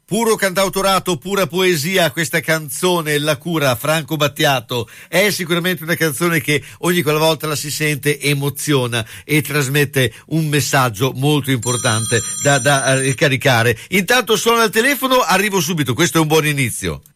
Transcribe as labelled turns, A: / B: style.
A: Puro cantautorato, pura poesia, questa canzone, La cura, Franco Battiato, è sicuramente una canzone che ogni quella volta la si sente emoziona e trasmette un messaggio molto importante da ricaricare. Intanto suona il telefono, arrivo subito, questo è un buon inizio.